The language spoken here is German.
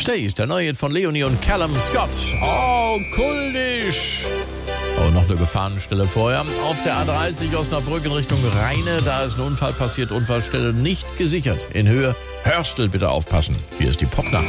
Stay ist der neue Hit von Leonie und Callum Scott. Oh, kultisch. Oh, noch eine Gefahrenstelle vorher. Auf der A30 Osnabrück in Richtung Rheine, da ist ein Unfall passiert. Unfallstelle nicht gesichert. In Höhe Hörstel bitte aufpassen. Hier ist die Popnacht.